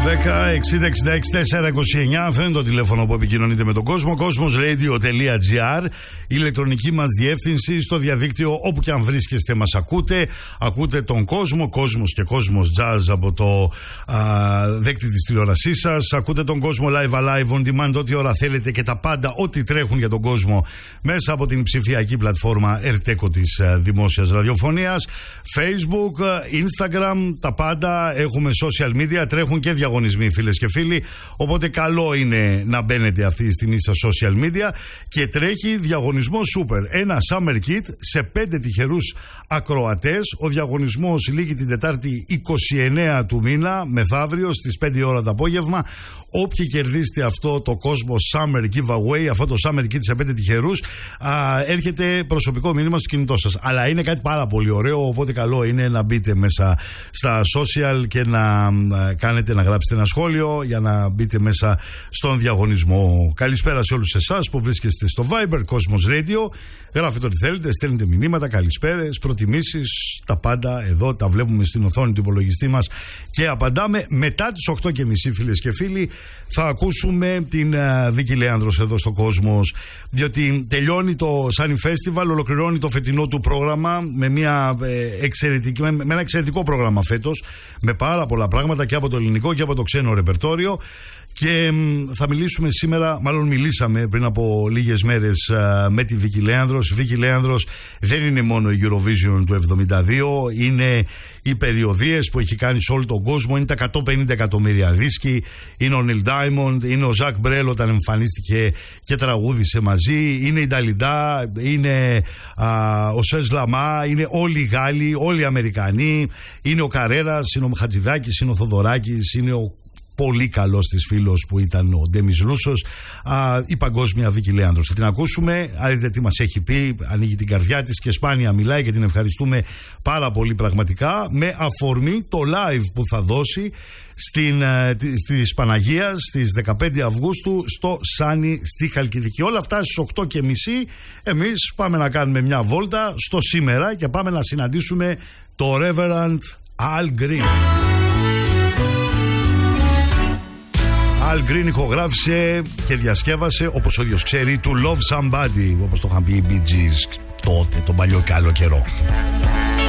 10-60-66-429. Αυτό είναι το τηλέφωνο που επικοινωνείτε με τον κόσμο. Cosmosradio.gr, η ηλεκτρονική μας διεύθυνση. Στο διαδίκτυο, όπου και αν βρίσκεστε, μας ακούτε. Ακούτε τον κόσμο, Κόσμος και Κόσμος Jazz από το δέκτη της τηλεόρασής σας. Ακούτε τον κόσμο live on demand, ό,τι ώρα θέλετε και τα πάντα, ό,τι τρέχουν για τον κόσμο μέσα από την ψηφιακή πλατφόρμα Ερτέκο της δημόσιας ραδιοφωνίας. Facebook, Instagram, τα πάντα. Έχουμε social media, τρέχουν και διαγωνισμοί, φίλες και φίλοι. Οπότε καλό είναι να μπαίνετε αυτή τη στιγμή στα social media. Και τρέχει διαγωνισμό super. Ένα summer kit σε 5 τυχερούς ακροατές. Ο διαγωνισμός λήγει την Τετάρτη 29 του μήνα, μεθαύριο στις 5 ώρα το απόγευμα. Όποιοι κερδίσετε αυτό το κόσμο Summer Giveaway, αυτό το Summer Kit σε 5 τυχερούς, έρχεται προσωπικό μήνυμα στο κινητό σας. Αλλά είναι κάτι πάρα πολύ ωραίο, οπότε καλό είναι να μπείτε μέσα στα social και να κάνετε, να γράψετε ένα σχόλιο για να μπείτε μέσα στον διαγωνισμό. Καλησπέρα σε όλους εσάς που βρίσκεστε στο Viber Cosmos Radio. Γράφετε ό,τι θέλετε, στέλνετε μηνύματα, καλησπέρες, προτιμήσεις, τα πάντα εδώ τα βλέπουμε στην οθόνη του υπολογιστή μας και απαντάμε. Μετά τις 8:30, φίλες και φίλοι, θα ακούσουμε την Βίκη Λέανδρος εδώ στο Κόσμος, διότι τελειώνει το Sunny Festival, ολοκληρώνει το φετινό του πρόγραμμα με ένα εξαιρετικό πρόγραμμα φέτος, με πάρα πολλά πράγματα και από το ελληνικό και από το ξένο ρεπερτόριο. Και θα μιλήσουμε σήμερα, μάλλον μιλήσαμε πριν από λίγες μέρες με τη Βίκη Λέανδρος. Η Βίκη Λέανδρος δεν είναι μόνο η Eurovision του 72, είναι οι περιοδίες που έχει κάνει σε όλο τον κόσμο, είναι τα 150 εκατομμύρια δίσκοι, είναι ο Neil Diamond, είναι ο Ζακ Μπρέλ όταν εμφανίστηκε και τραγούδισε μαζί, είναι η Νταλιντά, είναι ο Σες Λαμά, είναι όλοι οι Γάλλοι, όλοι οι Αμερικανοί, είναι ο Καρέρας, είναι ο Χατζηδάκης, είναι ο Θοδωράκης, είναι ο πολύ καλός της φίλος που ήταν ο Ντέμις Ρούσος, η παγκόσμια Βίκη Λέανδρος. Θα την ακούσουμε, δείτε τι μας έχει πει, ανοίγει την καρδιά της και σπάνια μιλάει και την ευχαριστούμε πάρα πολύ πραγματικά, με αφορμή το live που θα δώσει στις Παναγίας στις 15 Αυγούστου στο Σάνι στη Χαλκιδική. Όλα αυτά στις 8:30 εμείς πάμε να κάνουμε μια βόλτα στο σήμερα και πάμε να συναντήσουμε το Reverend Al Green. Al Green ηχογράφησε και διασκεύασε, όπως ο ίδιος ξέρει, to Love Somebody, όπως το είχαν πει οι Bee Gees τότε, τον παλιό καλό καιρό.